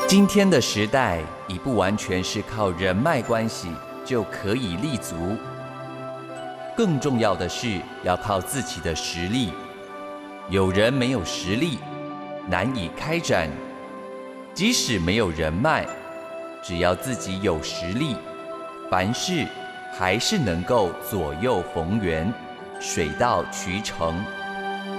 今天的时代已不完全是靠人脉关系就可以立足，更重要的是要靠自己的实力。有人没有实力，难以开展；即使没有人脉，只要自己有实力，凡事还是能够左右逢源，水到渠成。